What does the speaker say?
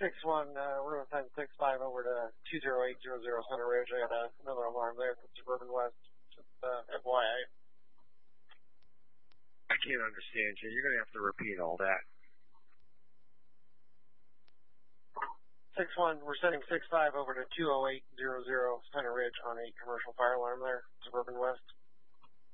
6-1, room 1065 over to 20800 Center Ridge. I got another alarm there from Suburban West. Just FYI. I can't understand you. You're going to have to repeat all that. 6-1, we're sending 6-5 over to 20800 Center Ridge on a commercial fire alarm there, Suburban West.